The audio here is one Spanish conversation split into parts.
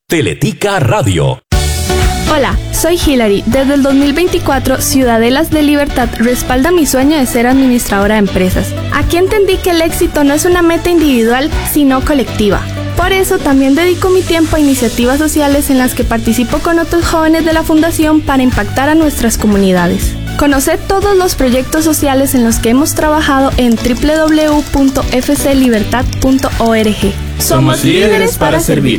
Teletica Radio. Hola, soy Hilary. Desde el 2024, Ciudadelas de Libertad respalda mi sueño de ser administradora de empresas. Aquí entendí que el éxito no es una meta individual, sino colectiva. Por eso también dedico mi tiempo a iniciativas sociales en las que participo con otros jóvenes de la Fundación para impactar a nuestras comunidades. Conoce todos los proyectos sociales en los que hemos trabajado en www.fclibertad.org. Somos líderes para servir.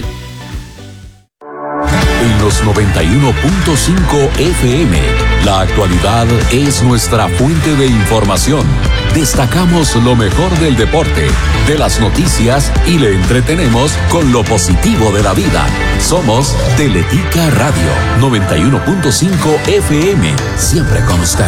En los 91.5 FM, la actualidad es nuestra fuente de información. Destacamos lo mejor del deporte, de las noticias y le entretenemos con lo positivo de la vida. Somos Teletica Radio, 91.5 FM, siempre con usted.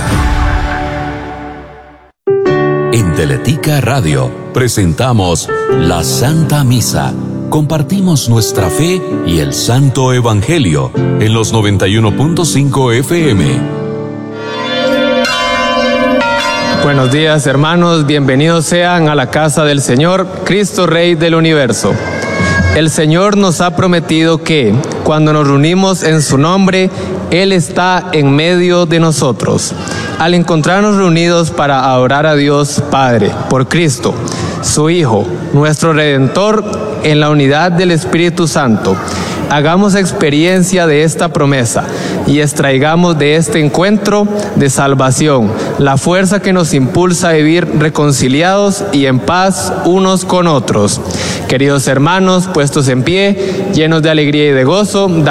En Teletica Radio presentamos la Santa Misa. Compartimos nuestra fe y el Santo Evangelio en los 91.5 FM. Buenos días, hermanos, bienvenidos sean a la casa del Señor, Cristo Rey del universo. El Señor nos ha prometido que, cuando nos reunimos en su nombre, Él está en medio de nosotros. Al encontrarnos reunidos para adorar a Dios Padre, por Cristo, su Hijo, nuestro Redentor, en la unidad del Espíritu Santo, hagamos experiencia de esta promesa y extraigamos de este encuentro de salvación la fuerza que nos impulsa a vivir reconciliados y en paz unos con otros. Queridos hermanos, puestos en pie, llenos de alegría y de gozo,